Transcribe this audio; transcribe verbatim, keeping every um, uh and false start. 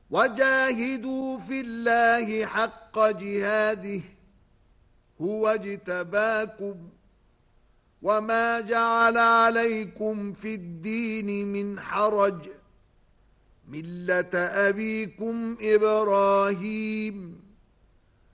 وجاهدوا في الله حق جهاده هو اجتباكم وما جعل عليكم في الدين من حرج ملة أبيكم إبراهيم